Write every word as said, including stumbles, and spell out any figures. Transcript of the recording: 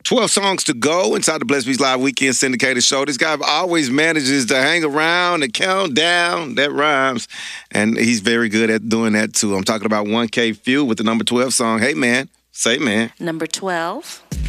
twelve songs to go inside the Blessed Beats Live Weekend Syndicated Show. This guy always manages to hang around and count down. That rhymes. And he's very good at doing that, too. I'm talking about one K Phew with the number twelve song. Hey, man. Say, man. Number twelve.